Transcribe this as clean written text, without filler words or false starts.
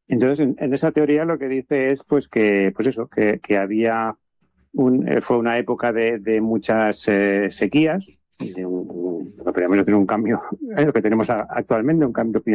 Entonces, en esa teoría lo que dice es pues que, pues eso, que había fue una época de muchas sequías, lo que tenemos un cambio, lo que tenemos actualmente, un cambio